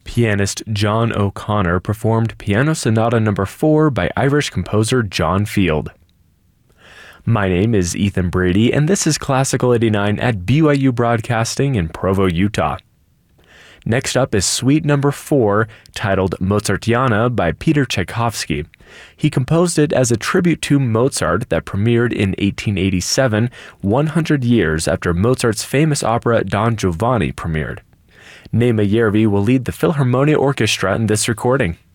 pianist John O'Connor performed Piano Sonata No. 4 by Irish composer John Field. My name is Ethan Brady, and this is Classical 89 at BYU Broadcasting in Provo, Utah. Next up is Suite No. 4, titled Mozartiana by Peter Tchaikovsky. He composed it as a tribute to Mozart that premiered in 1887, 100 years after Mozart's famous opera Don Giovanni premiered. Neema Järvi will lead the Philharmonia Orchestra in this recording.